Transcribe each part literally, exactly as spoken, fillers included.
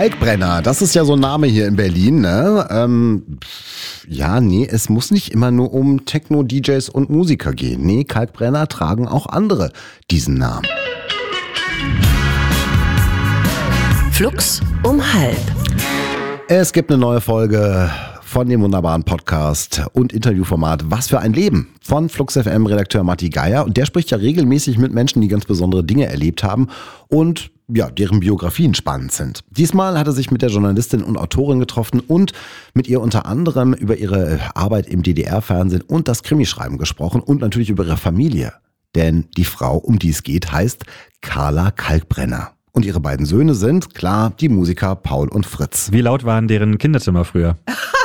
Kalkbrenner, das ist ja so ein Name hier in Berlin, ne? Ähm, ja, nee, es muss nicht immer nur um Techno-D Js und Musiker gehen. Nee, Kalkbrenner tragen auch andere diesen Namen. Flux um halb. Es gibt eine neue Folge von dem wunderbaren Podcast und Interviewformat Was für ein Leben von Flux F M-Redakteur Matti Geier. Und der spricht ja regelmäßig mit Menschen, die ganz besondere Dinge erlebt haben und ja, deren Biografien spannend sind. Diesmal hat er sich mit der Journalistin und Autorin getroffen und mit ihr unter anderem über ihre Arbeit im D D R-Fernsehen und das Krimischreiben gesprochen und natürlich über ihre Familie. Denn die Frau, um die es geht, heißt Carla Kalkbrenner. Und ihre beiden Söhne sind, klar, die Musiker Paul und Fritz. Wie laut waren deren Kinderzimmer früher?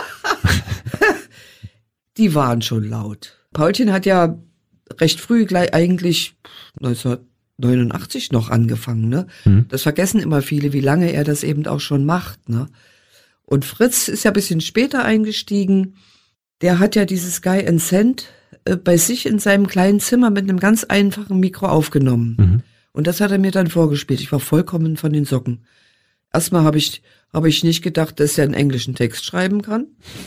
Die waren schon laut. Paulchen hat ja recht früh, gleich eigentlich neunzehnhundertneunundachtzig noch angefangen, ne? Mhm. Das vergessen immer viele, wie lange er das eben auch schon macht, ne? Und Fritz ist ja ein bisschen später eingestiegen. Der hat ja dieses Sky and Sand äh, bei sich in seinem kleinen Zimmer mit einem ganz einfachen Mikro aufgenommen. Mhm. Und das hat er mir dann vorgespielt. Ich war vollkommen von den Socken. Erstmal habe ich, habe ich nicht gedacht, dass er einen englischen Text schreiben kann.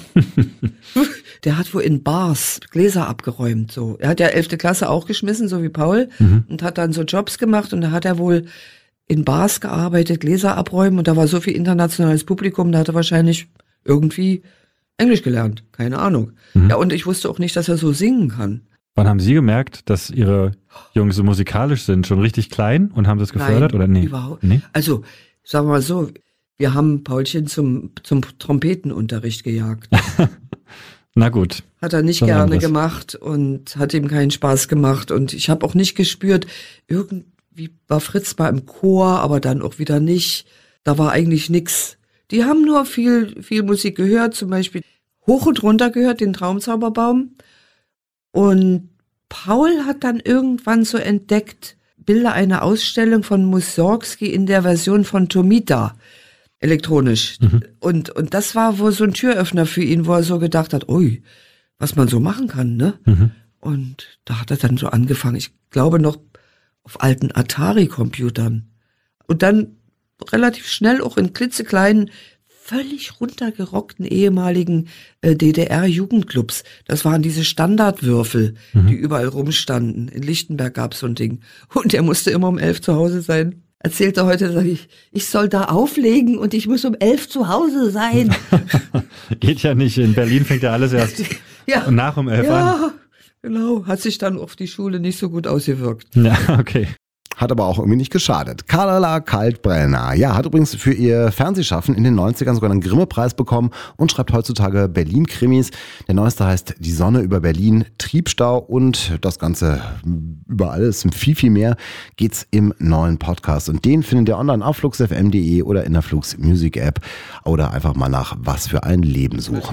Der hat wohl in Bars Gläser abgeräumt, so. Er hat ja elfte Klasse auch geschmissen, so wie Paul, mhm. und hat dann so Jobs gemacht und da hat er wohl in Bars gearbeitet, Gläser abräumen und da war so viel internationales Publikum, da hat er wahrscheinlich irgendwie Englisch gelernt. Keine Ahnung. Mhm. Ja, und ich wusste auch nicht, dass er so singen kann. Wann haben Sie gemerkt, dass Ihre Jungs so musikalisch sind? Schon richtig klein und haben das gefördert? Nein, oder nee? Überhaupt. Nee? Also, sagen wir mal so, wir haben Paulchen zum, zum Trompetenunterricht gejagt. Na gut. Hat er nicht Schon gerne anderes. gemacht und hat ihm keinen Spaß gemacht. Und ich habe auch nicht gespürt, irgendwie war Fritz mal im Chor, aber dann auch wieder nicht. Da war eigentlich nix. Die haben nur viel, viel Musik gehört, zum Beispiel hoch und runter gehört, den Traumzauberbaum. Und Paul hat dann irgendwann so entdeckt, Bilder einer Ausstellung von Mussorgsky in der Version von Tomita, elektronisch. Mhm. Und, und das war wohl so ein Türöffner für ihn, wo er so gedacht hat, ui, was man so machen kann, ne? Mhm. Und da hat er dann so angefangen, ich glaube noch auf alten Atari-Computern. Und dann relativ schnell auch in klitzekleinen, völlig runtergerockten ehemaligen äh, D D R-Jugendclubs. Das waren diese Standardwürfel, mhm. die überall rumstanden. In Lichtenberg gab's so ein Ding. Und er musste immer um elf zu Hause sein. Erzählte heute, sag ich, ich soll da auflegen und ich muss um elf zu Hause sein. Geht ja nicht. In Berlin fängt ja alles erst ja, nach um elf ja, an. Genau. Hat sich dann auf die Schule nicht so gut ausgewirkt. Ja, okay. Hat aber auch irgendwie nicht geschadet. Carla Kalkbrenner, ja, hat übrigens für ihr Fernsehschaffen in den neunzigern sogar einen Grimme-Preis bekommen und schreibt heutzutage Berlin-Krimis. Der neueste heißt Die Sonne über Berlin, Triebstau und das Ganze über alles und viel, viel mehr geht's im neuen Podcast. Und den findet ihr online auf flux f m punkt d e oder in der Flux Music App oder einfach mal nach Was für ein Leben suchen.